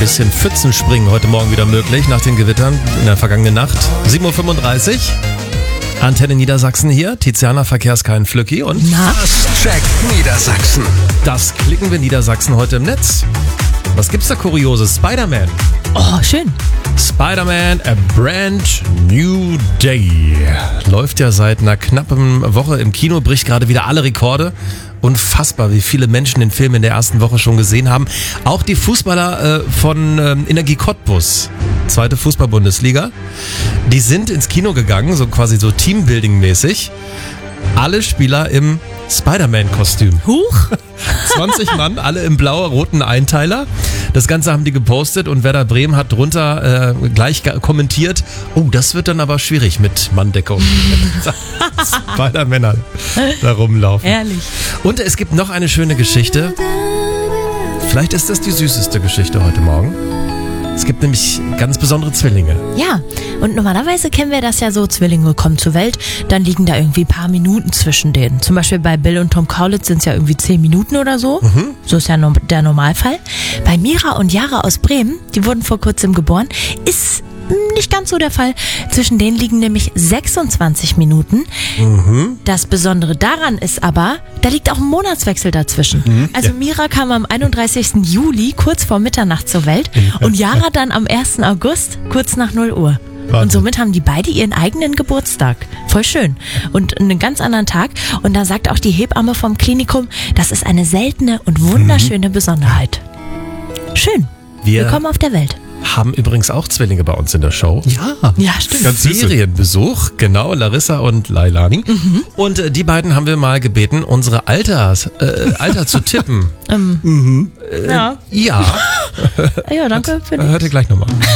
bisschen Pfützenspringen heute Morgen wieder möglich nach den Gewittern in der vergangenen Nacht. 7.35 Uhr. Antenne Niedersachsen hier. Tiziana, Verkehrskein Flücki und Check Niedersachsen. das klicken wir Niedersachsen heute im Netz. Was gibt's da Kurioses? Spider-Man. Oh, schön. Spider-Man, A Brand New Day. Läuft ja seit einer knappen Woche im Kino, bricht gerade wieder alle Rekorde. Unfassbar, wie viele Menschen den Film in der ersten Woche schon gesehen haben. Auch die Fußballer von Energie Cottbus, zweite Fußball-Bundesliga, die sind ins Kino gegangen, so quasi so Teambuilding-mäßig. Alle Spieler im Spider-Man-Kostüm. Huch. 20 Mann, alle im blau-roten Einteiler. Das Ganze haben die gepostet und Werder Bremen hat drunter gleich kommentiert, oh, das wird dann aber schwierig mit Manndeckung. Spider-Männer da rumlaufen. Ehrlich. Und es gibt noch eine schöne Geschichte. Vielleicht ist das die süßeste Geschichte heute Morgen. Es gibt nämlich ganz besondere Zwillinge. Ja, und normalerweise kennen wir das ja so, Zwillinge kommen zur Welt, dann liegen da irgendwie ein paar Minuten zwischen denen. Zum Beispiel bei Bill und Tom Kaulitz sind es ja irgendwie 10 Minuten oder so. So ist ja der Normalfall. Bei Mira und Yara aus Bremen, die wurden vor kurzem geboren, ist nicht ganz so der Fall. Zwischen denen liegen nämlich 26 Minuten. Das Besondere daran ist aber, da liegt auch ein Monatswechsel dazwischen. Also Mira kam am 31. Juli kurz vor Mitternacht zur Welt und Yara dann am 1. August kurz nach 0 Uhr. Wahnsinn. Und somit haben die beide ihren eigenen Geburtstag. Voll schön. Und einen ganz anderen Tag. Und da sagt auch die Hebamme vom Klinikum, das ist eine seltene und wunderschöne Besonderheit. Schön. Wir Willkommen auf der Welt. haben übrigens auch Zwillinge bei uns in der Show. Ja, stimmt. Ganz Serienbesuch, genau, Larissa und Lailani. Und die beiden haben wir mal gebeten, unsere Alter zu tippen. Ja. Ja, Ja, danke für den. hört ihr gleich nochmal.